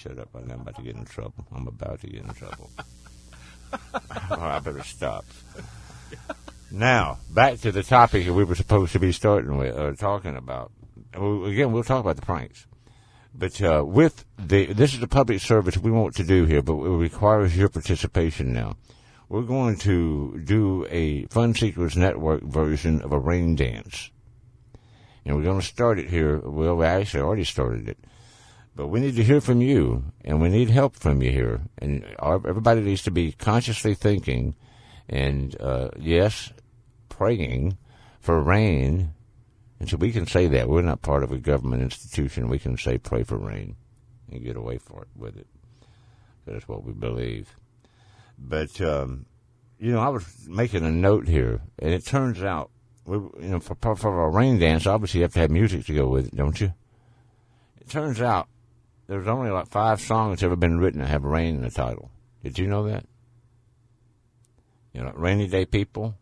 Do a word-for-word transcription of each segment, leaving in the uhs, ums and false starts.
shut up. I'm about to get in trouble. I'm about to get in trouble. Oh, I better stop. Now, back to the topic that we were supposed to be starting with, or talking about. Again, we'll talk about the pranks. But uh, with the, this is a public service we want to do here, but it requires your participation now. We're going to do a Fun Seekers Network version of a rain dance. And we're going to start it here. Well, we actually already started it. But we need to hear from you, and we need help from you here. And our, everybody needs to be consciously thinking and, uh, yes, praying for rain. And so we can say that. We're not part of a government institution. We can say pray for rain and get away for it with it. That's what we believe. But, um, you know, I was making a note here, and it turns out, we, you know, for, for a rain dance, obviously you have to have music to go with it, don't you? It turns out there's only like five songs ever been written that have rain in the title. Did you know that? You know, Rainy Day People,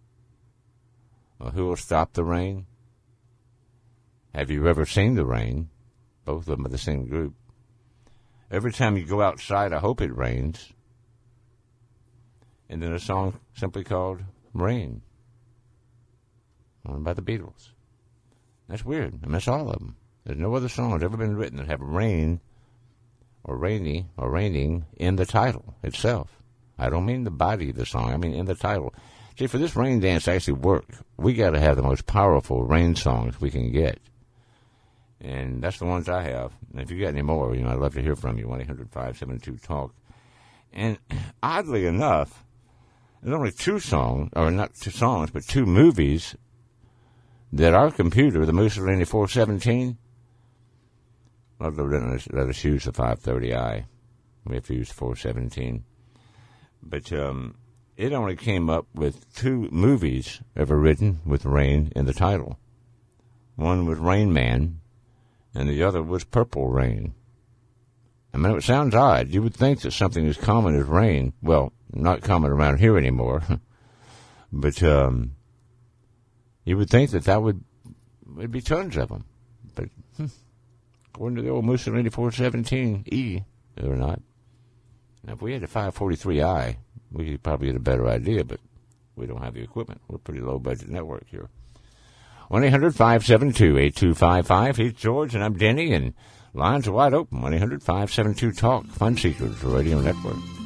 or Who Will Stop the Rain? Have You Ever Seen the Rain? Both of them are the same group. Every time you go outside, I Hope It Rains. And then a song simply called Rain, one by the Beatles. That's weird. I mean, that's all of them. There's no other song that's ever been written that have rain or rainy or raining in the title itself. I don't mean the body of the song. I mean in the title. See, for this rain dance to actually work, we got to have the most powerful rain songs we can get. And that's the ones I have. And if you got any more, you know, I'd love to hear from you. one eight hundred five seven two talk. And oddly enough, there's only two songs, or not two songs, but two movies that our computer, the Mussolini four seventeen, well, let us use the five thirty i. We have to use four seventeen. But um, it only came up with two movies ever written with rain in the title. One was Rain Man, and the other was Purple Rain. I mean, it sounds odd. You would think that something as common as rain, well, not common around here anymore, but um, you would think that that would would be tons of them. But hmm, according to the old Mussolini four seventeen E, they're not. Now, if we had a five forty-three i, we could probably get a better idea, but we don't have the equipment. We're a pretty low-budget network here. one eight hundred five seven two eight two five five. He's George, and I'm Denny, and lines are wide open. one eight hundred five seven two talk. Fun Seekers Radio Network.